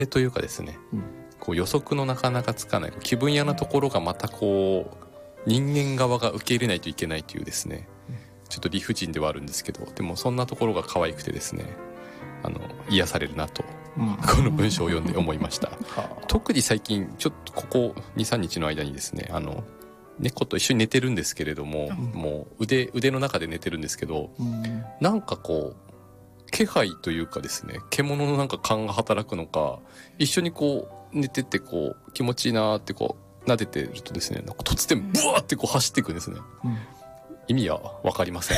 というかですね、こう予測のなかなかつかない気分屋なところがまたこう人間側が受け入れないといけないというですね、ちょっと理不尽ではあるんですけど、でもそんなところが可愛くてですね、癒されるなと、この文章を読んで思いました特に最近ちょっとここ 2,3 日の間にですね、猫と一緒に寝てるんですけれども、もう腕の中で寝てるんですけど、なんかこう気配というかですね、獣のなんか勘が働くのか、一緒にこう寝ててこう気持ちいいなってこう撫でてるとですね、なんか突然ブワーってこう走っていくんですね、意味は分かりません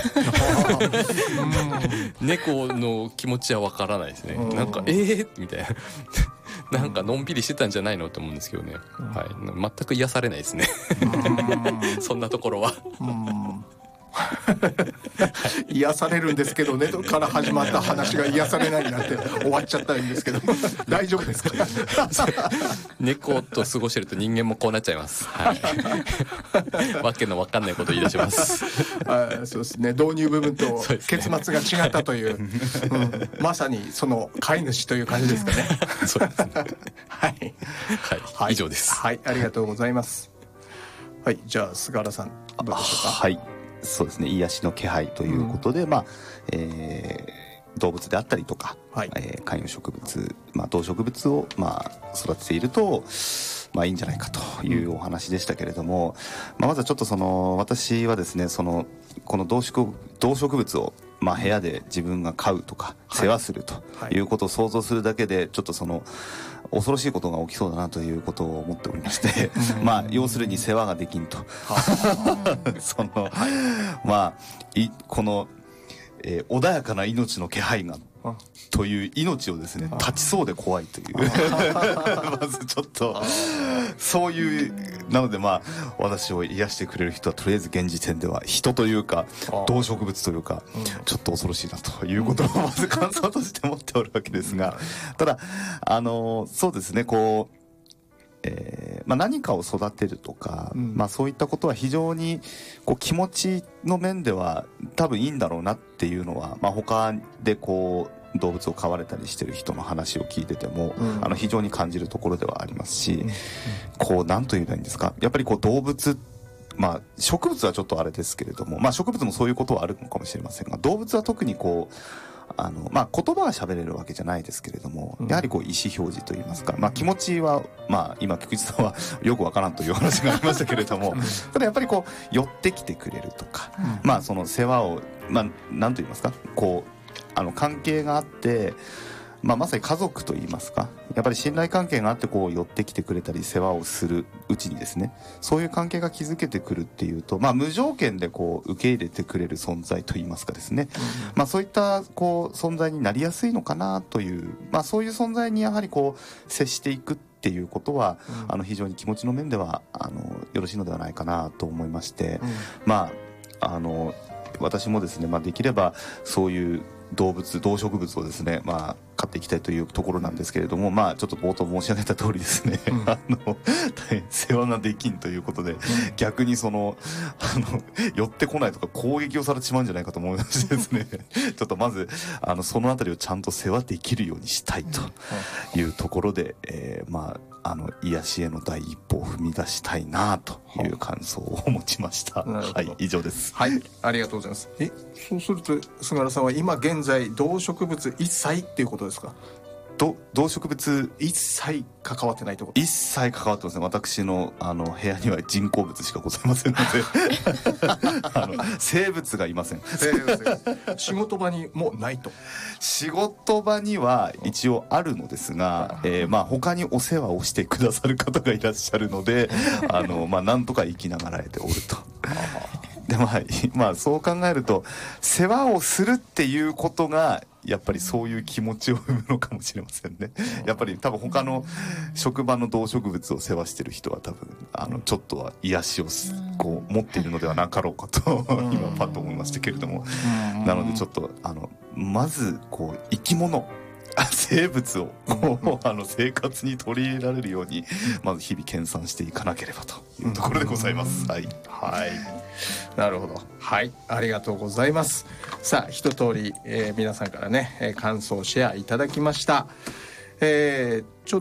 猫の気持ちは分からないですね、なんかみたいななんかのんびりしてたんじゃないのと思うんですけどね、はい、全く癒されないですねそんなところは癒されるんですけどねから始まった話が癒されないなんて終わっちゃったんですけど大丈夫ですか猫と過ごしてると人間もこうなっちゃいます、はい、わけのわかんないこと言い出しますそうですね、導入部分と結末が違ったという、まさにその飼い主という感じですかねそうですねはい、 はい、以上です。 はい、ありがとうございます。はい、じゃあ菅原さんどうでしょうか。 はい、そうですね、癒しの気配ということで、動物であったりとか、観葉植物、動植物を育てているといいんじゃないかというお話でしたけれども、まずはちょっと私はですね、この動植物を部屋で自分が飼うとか世話するということを想像するだけでちょっと恐ろしいことが起きそうだなということを思っておりまして要するに世話ができんとこの、穏やかな命の気配がという命をですね立ちそうで怖いというまずちょっとそういうなので私を癒してくれる人はとりあえず現時点では人というか動植物というかちょっと恐ろしいなということをまず感想として持っておるわけですが、ただそうですね、こう何かを育てるとか、そういったことは非常にこう気持ちの面では多分いいんだろうなっていうのは、他でこう動物を飼われたりしてる人の話を聞いてても、非常に感じるところではありますし、こう何と言えばいいんですか、やっぱりこう動物、植物はちょっとあれですけれども、植物もそういうことはあるのかもしれませんが、動物は特にこう言葉は喋れるわけじゃないですけれども、やはりこう意思表示といいますか、気持ちは今菊池さんはよくわからんという話がありましたけれどもただやっぱりこう寄ってきてくれるとか、その世話を何と言いますか、こう関係があって、まさに家族といいますか、やっぱり信頼関係があってこう寄ってきてくれたり世話をするうちにですね、そういう関係が築けてくるっていうと、無条件でこう受け入れてくれる存在といいますかですね、そういったこう存在になりやすいのかなという、そういう存在にやはりこう接していくっていうことは、非常に気持ちの面ではよろしいのではないかなと思いまして、私もですね、できればそういう動植物をですね、飼っていきたいというところなんですけれども、ちょっと冒頭申し上げた通りですね、大変世話ができんということで、逆に寄ってこないとか攻撃をされてしまうんじゃないかと思いましてですねちょっとまずそのあたりをちゃんと世話できるようにしたいというところで、癒しへの第一歩を踏み出したいなという感想を持ちました。はい、以上です。 はい、ありがとうございます。そうすると菅原さんは今現在動植物一切っていうことですか。 動植物一切関わってないってこと。 一切関わってますね。私の部屋には人工物しかございませんので生物がいません。 仕事場にもないと。 仕事場には一応あるのですが、他にお世話をしてくださる方がいらっしゃるのでなんとか生きながらえておると。でそう考えると世話をするっていうことがやっぱりそういう気持ちを生むのかもしれませんね。やっぱり多分他の職場の動植物を世話してる人は多分ちょっとは癒しをこう持っているのではなかろうかと今パッと思いましたけれども、なのでちょっとまずこう生き物生物をこう生活に取り入れられるようにまず日々研鑽していかなければというところでございます。はい、 なるほど。はい、ありがとうございます。さあ一通り、皆さんからね感想シェアいただきました。 ちょうど